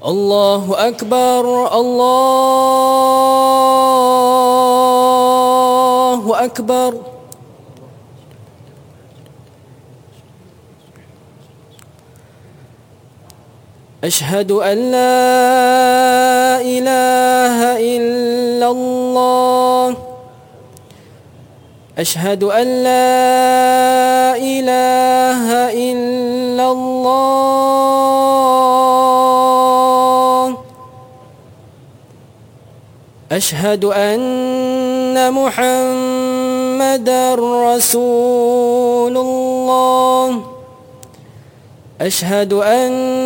الله أكبر الله أكبر. أشهد أن لا إله إلا الله. أشهد أن لا إله إلا الله. أشهد أن محمدًا رسول الله. أشهد أن